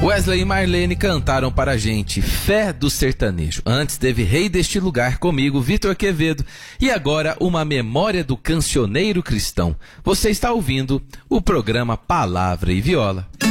Wesley e Marlene cantaram para a gente Fé do Sertanejo. Antes teve Rei deste Lugar comigo, Vitor Quevedo. E agora uma memória do cancioneiro cristão. Você está ouvindo o programa Palavra e Viola.